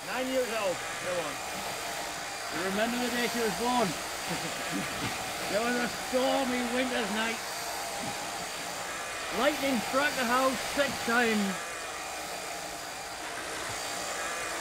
9 years old. Go on. You remember the day she was born? There was a stormy winter's night. Lightning struck the house 6 times.